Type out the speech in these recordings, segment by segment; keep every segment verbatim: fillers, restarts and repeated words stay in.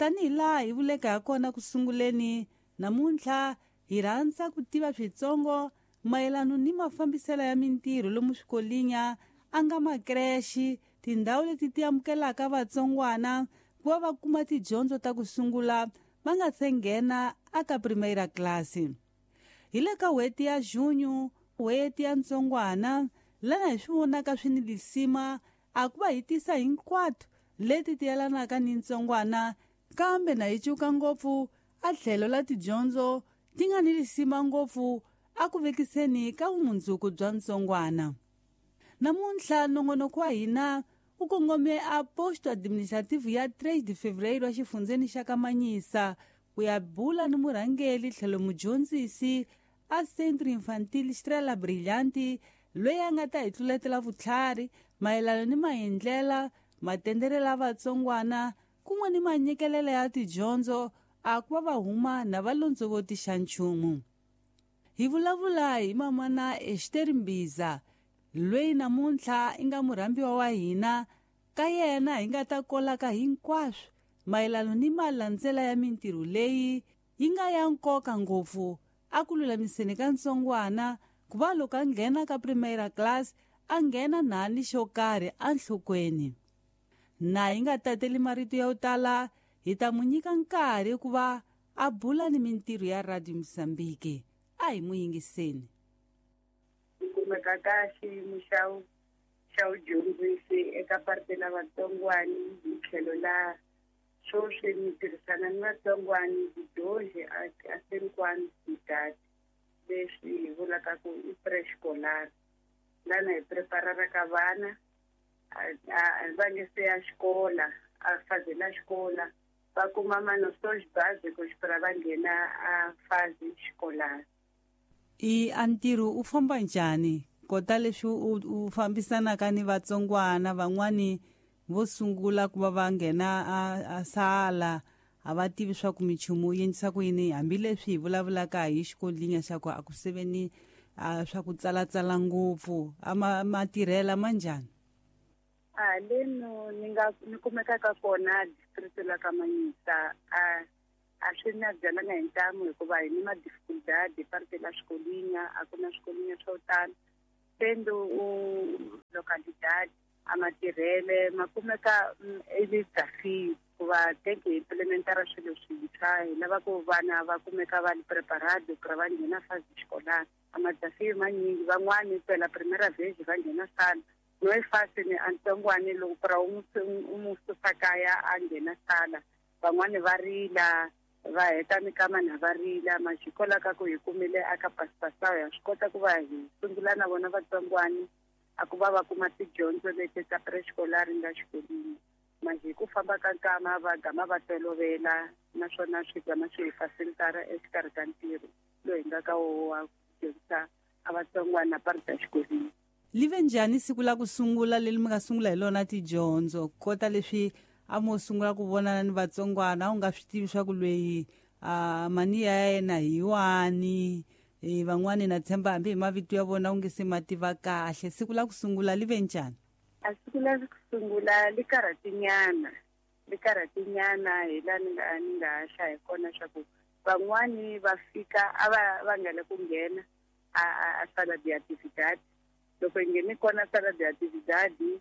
tanihi laha hi vuleka ha kona ku sunguleni, namuntlha hi rhandza ku tiva switsongo mayelana ni mafambiselo ya mintirho lomu swikolinya a nga makreshi, tindhawu leti ti amukelaka vatsongwana ku va va kuma tidyondzo ta ku sungula va nga se nghena aka primera klasi. Hi le ka n'hweti ya Junyu, n'hweti ya ntsongwana, lana hi swi vonaka swi ni lisima a ku va hi tisa hinkwato leti ti yelanaka ni ntsongwana, kambe na hi cuka ngopfu a tlhelo la tidyondzo ti nga ni lisima ngopfu a ku vekiseni ka vumundzuku bya ntsongwana. Namuntlha nongonoko wa hina u kongome a posto administrative ya três de fevereiro wa xifundzeni xa Kamanyisa ku ya bula ni murhangeli tlhelo mudyondzisi a Centro Infantil Strela Brilhante loyi a nga ta hi tluletela vutlhari mayelana ni maendlela matendere la vatsongwana kun'we ni manyikelelo ya tidyondzo a ku va va huma na valondzovoti xa nchumu. Hi vulavula hi mamana Esther Mbiza loyi namuntlha i nga murhambiwa wa hina, ka yena hi nga ta kolaka hinkwaswo mayelana ni malandzela ya mintirho leyi yi nga ya nkoka ngopfu a ku lulamiseni ka ntsongwana ku va loko a nghena ka primera class a nghena na ni xo karhi enhlokweni. Na hi nga tateli marito yo tala, hi ta mu nyika nkarhi ku va a bula ni mintirho ya Radio Mozambique. A hi mu yingiseni. Kumeka ka xiyimo xa xa udyondzisi eka parte la vatsongwani hi tlhelo la swoswi mi tirhisana ni vatsongwani Vidoge a Senkwani Sidati, leswi hi vulaka ku i preescolar. Lana hi preparaka vana va nge se ya xikola, a fazela xikola va kuma manostox bazi ku xipira va nghena a fazi xikolari. I a ntirho u famba njhani kota leswi u, u fambisanaka ni vatsongwana van'wani vo sungula ku va va nghena a, a sala a va tivi swa ku michumu yi endlisa ku yini, hambileswi hi vulavulaka hi xikolinya xa ku a ku seveni a swa ku tsalatsala ngopfu a ma, matirhela ma njhani? A leno ni nga ni kumekaka kona district la Kamanyisa a a swi na byalanga hi ntamu hikuva hi ni madificultadi parte la xikolinya a ku na xikolinya swo tala, sendo u localidade a matirhele ma kumeka elitsafile ku va teke hi implementara swilo swintshwa hi lava ku vana va kumeka va li preparado ku va nghena fazi xikolari. A madzafiyo manyingi van'wani pela primera vhegi va nghena sala no e fasi ni antsongwani loko pra u mu susa kaya a nghena sala, van'wani va rila va heta mikama na va rila ma xikola ka ku hi kumile aka pasipasa ya swi kota ku va hi sungula na vona vatsongwani a ku va va kuma tidyondzo leti ta preescolar nga xikolweni. Ma hi ku famba ka nkama va gama va tolovela naswona swi gama swi hi fasilitara exikarhi ka ntirho loyi hi nga ka wo wa dyondzisa a vatsongwana parte ya xikolweni. Live njhani siku la ku sungula leri mi nga sungula hi lona tidyondzo kota leswi a mo sungula ku vonana ni vatsongwana u nga swi tivi swa ku lweyi a mani ya yena hi wani, e van'wani na tshemba hambi hi mavito ya vona u nge se mativa kahle. Siku la ku sungula live njhani? A siku la ku sungula li karhatinyana li karhatinyana hi la ni nga ni nga xa hi kona swa ku van'wani va fika a va va nga le ku nghena a sala di actividade. Loko hi ngheni kona sala di actividade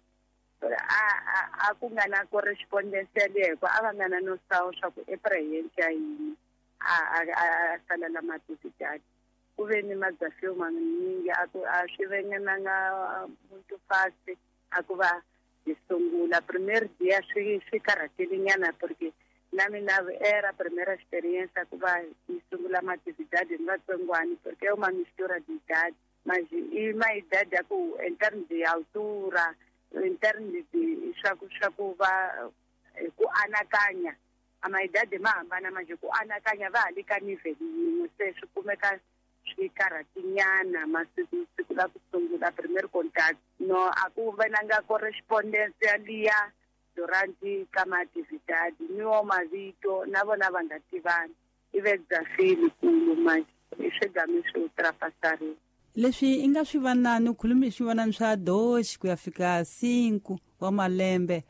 a a ku nga na correspondence leko a va nga na no sawo swa ku eprehenti ya yini a a sala la mativitati ku ve ni madzafiyo manyingi a ku a swi vengenanga muntu fast a ku va hi sungula primer dia swi swi karhatelinyana porque na mina era primera experience ku va hi sungula mativitati ni vatsongwani porque eu uma mistura de idade, mas e uma idade ya ku em termos de altura, em termos de swa ku swa ku va ku anakanya a maidade ma hambana manje ku anakanya va halika niveli yin'we se swi kumeka swi karhatinyana masiku siku la ku sungula primer contact no a ku venanga correspondence yaliya durant ka mativitadi ni wo mavito na vona va nga tivani ive dzafile kulu manje i swigami swi ultrapassarile. Leswi i nga swi vanani u khulumi swi vanani swa doxi ku ya fika cinco wa malembe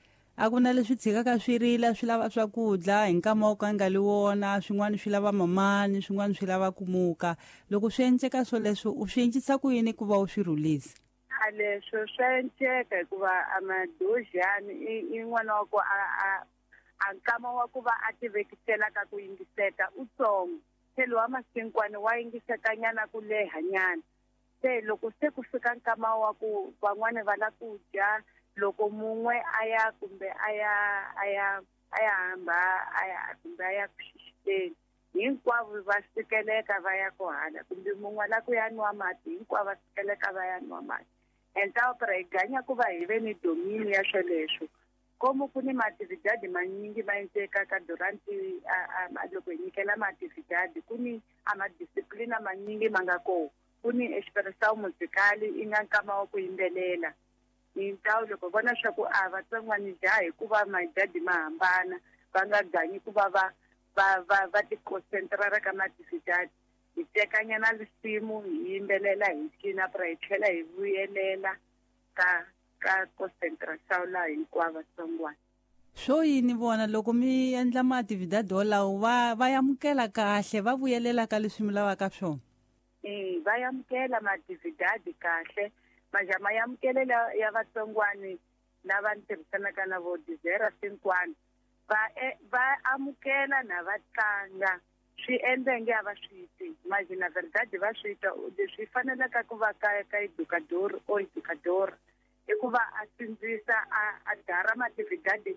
a ku na leswi tshikaka swi rila swi lava swakudya hi nkama wo ka nga li wona, swin'wana swi lava mamani, swin'wana swi lava ku muka. Loko swi endleka swo leswo u swi endlisa ku yini ku va u swi rhulisa? A leswo swa endleka hikuva a Madoziyani i n'wana wa ku a a a nkama wa ku va a tivekisela ka ku yingiseka u tsongo. Se lowa masinkwana wa yingiseka nyana ku leha nyana. Se loko se ku fika nkama wa ku van'wana va la ku dya, loko mun'we a ya kumbe a ya a ya a ya hamba a ya kumbe a ya ku xixiteni, hinkwavo va sikeleka va ya ku hala, kumbe mun'we la ku ya nwa mati hinkwavo va sikeleka va ya nwa mati. Entawopera hi ganya ku va hi ve ni domini ya sweleswo. Komu ku ni maatividadi manyingi ma endlekaka duranti loko hi nyikela maatividadi, ku ni a madisciplina manyingi ma nga koho. Ku ni expressão musicali i nga nkama wa ku yimbelela. Ni ntawu loko vona swa ku a vatsongwani jaha hikuva madadi ma hambana, va nga ganyi ku va va va va va tikonsentrara ka maatividadi. Hi tekanyana lisimu hi yimbelela hi cina pra hi tlhela hi vuyelela ka ka concentração la hinkwavo vatsongwana. Swo yini vona loko mi endla maatividadi wolawo va va yamukela kahle, va vuyelela ka leswi mi lavaka swona? Eh, va yamukela maatividadi kahle, majama yamukelela ya vatsongwani lava ni tirhisanaka na vo Dizera Sinkwani. Va va amukela na va tlanga. Swi endla nge a va swi ti manje na verdade va swi twa leswi fanelaka ku va ka ka educador o educador i ku va a sindzisa a dara maatividadi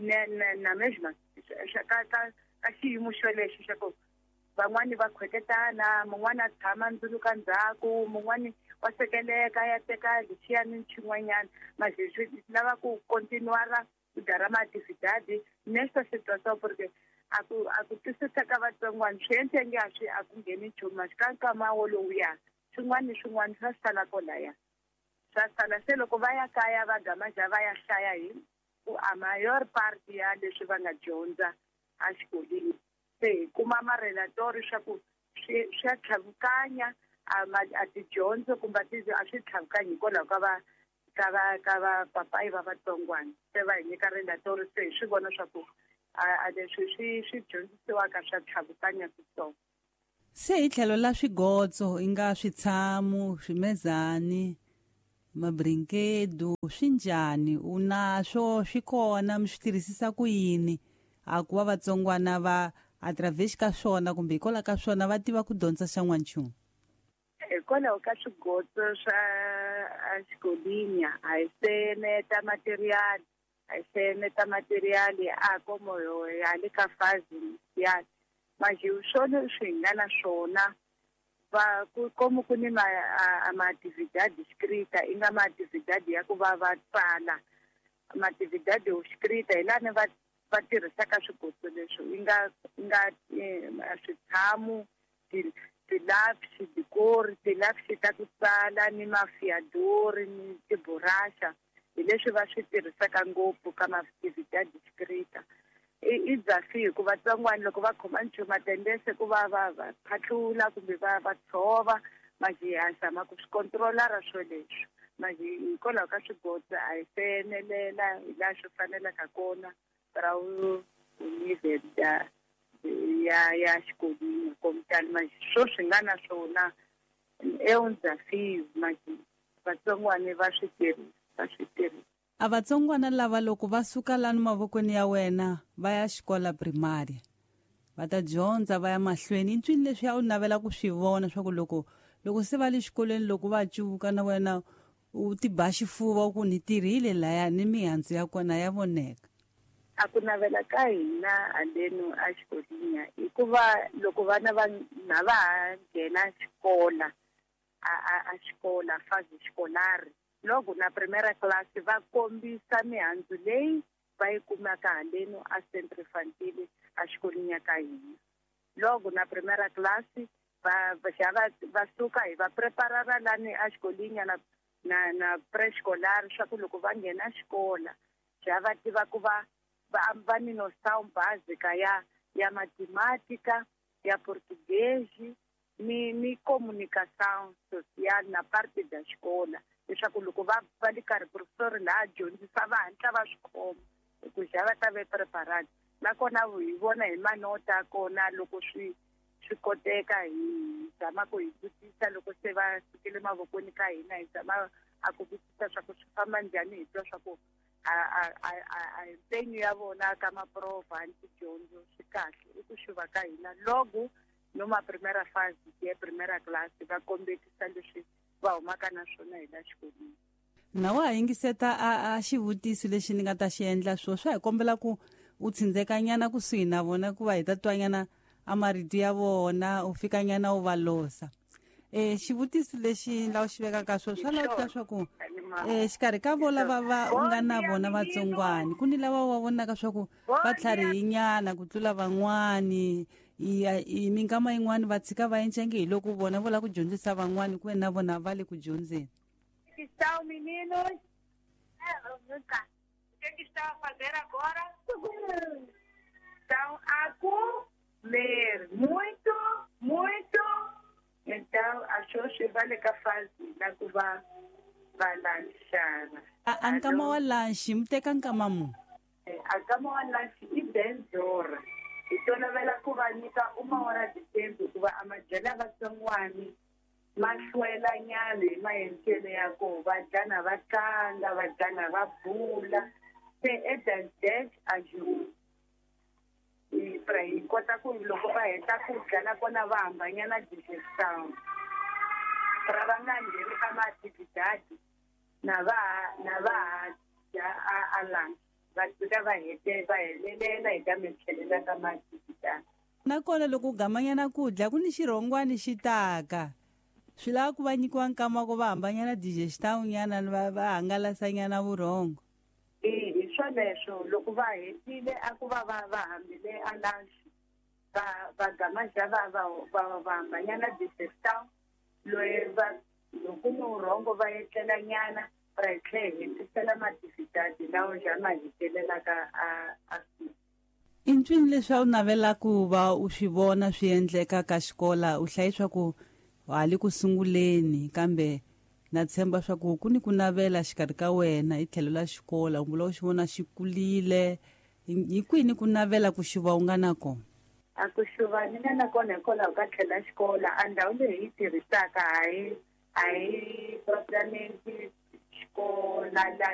na measurement ka ka ka xiyimo xo lexi xa ku van'wani va khweketana, mun'wana a tshama ndzuluka ndzhaku, mun'wani wa sekeleka ya teka lexiyani xin'wanyana. Manje swi lava ku continuara ku dara maatividadi nesta situação porque a ku a ku twisisa ka vatsongwana swi endle nge a swi a ku ngheni nchumu ka nkama wolowuya swin'wana ni swin'wana swa sala kolaya swa sala. Se loko va ya kaya va gamaja va ya hlaya hi ku a mayor part ya leswi va nga dyondza a xikolweni, se hi kuma marelatori swa ku swi swa tlhavukanya a tidyondzo kumbe a swi tlhavukanyi hikwalaho ka va ka va ka va papayi va vatsongwana. Se va hi nyika relatori se hi swi vona swa ku a leswi swi swi dyondzisiwaka swa tlhavukanya switsongo. Se hi tlhelo la swigodzo i nga switshamu, swimezani, mabrinkedu swi njhani? U na swo swi kona mi swi tirhisisa ku yini a ku va vatsongwana va atravesi ka swona kumbe hikwalaho ka swona va tiva ku dyondza xa n'wanchumu? Hikwalaho ka swigodzo swa xikolweni a hi seneta material a hi seneta material a como ya le ka fazi ya manje swona swi nga na swona va como ku ni maatividadi scrita i nga maatividadi ya ku va va tsala maatividadi yo scrita hi lani va va tirhisaka swigodzo leswi i nga nga switshamu tilapsi dikori tilapsi ta ku tsala ni mafiadori ni tiburasha hi leswi va swi tirhisaka ngopfu ka maatividadi scrita. I dzafi hi ku vatsongwana loko va khoma nchumu matendese ku va va va phatlula kumbe va va tshova manje ha zama ku swi controlara swo leswi manje hikwalaho ka swigodzo a hi fenelela hi laha swi fanelaka kona ra unive ya ya ya xikolweni komitani manje swo swi nga na swona eundzafi manje vatsongwana va swi tirhisa va swi tirhisa. A vatsongwana lava loko va suka lani mavokweni ya wena va ya xikola primaria va ta dyondza va ya mahlweni i ncwini leswi a wu navela ku swi vona swa ku loko loko se va le xikolweni loko va cuvuka na wena u ti ba xifuva ku ni tirhile laya ni mihandzu ya kona ya voneka? A ku navela ka hina haleno a xikolweni i ku va loko vana va na va ha nghena xikola a xikola fazi xikolari loko na primera class va kombisa mihandzu leyi va yi kumaka haleno a centro infantile a xikolweni ya ka hina. Loko na primera class va va va suka hi va preparara lani a xikolweni na na na preescolar swa ku loko va nghena xikola xa va tiva ku va va va ni noção básica ya ya matemática ya português ni ni comunicação social na parte da escola leswaku loko va va li karhi professor laha dyondzisa va hatla va swi khoma ku za va ta ve preparate nakona hi vona hi manota kona loko swi swi koteka hi zama ku hi vutisa loko se va sukile mavokweni ka hina hi zama a ku vutisa swa ku swi famba njhani hi twa swa ku a hi mpenyu ya vona ka maprofani tidyondzo swi kahle i ku xuva ka hina logo no ma primera fase ya primera class va kombetisa leswi va humaka na swona hi la xikolweni. Na wa yingiseta a xivutiso lexi ni nga ta xi endla swo swa hi kombela ku u tshindzekanyana kusuhi na vona ku va hi ta twanyana a marito ya vona u fikanyana u va losa. Eh xivutiso lexi la u xi vekaka swo swa la swa ku eh xikarhi ka vo lava va u nga na vona vatsongwani ku ni lava wa vonaka swa ku va tlharihinyana ku tlula van'wani i minkama yin'wani va tshika va encenge hi loko vona vola ku dyondzisa van'wani ku na vona va le ku dyondzeni. Que estão meninos? É, nunca. O que, que estão a fazer agora? Estão a comer muito, muito. Então, achou que vale que faz na Cuba balançar. A nkama wa lanche mteka nkama mu? A nkama wa lanche i dez horas. Então, na vela Cuba nika uma hora de tempo Cuba amajela vatsongwani. Mahlwela nyana hi maendlelo ya ko vajana va tlanga vajana va bula se edandet a ju hi hi kota ku loko va heta ku dya na kona va hambanyana digestion ra va nga ngheni ka maaktivitati na va na va dya a lunch va fika va hete va helelela hi ka mitlhelela ka maaktivitati nakona loko u gamanyana ku dya ku ni xirhongwani xi taka swi lava ku va nyikiwa nkama ko va hambanyana digestion nyana va va hangalasanyana vurhongo. Eh hi swoleswo loko va hetile a ku va va va hambile a lunch va va gamaja va va va hambanyana digestion loyi va loko ni vurhongo va etlela nyana va tlhe hetisela maaktivitati lawa ja ma hetelelaka a a i ncwini leswi a wu navela ku va u swi vona swi endleka ka xikola u hlayiswa ku hali ku sunguleni kambe na tshemba swa ku ku ni ku navela xikarhi ka wena i tlhelo la xikola u vula u xi vona xi kulile hi kwini ku navela ku xuva u nga na kona? A ku xuva ni nga na kona hikwalaho ka tlhela xikola a ndhawu leyi yi tirhisaka a hi a hi propriamente xikola la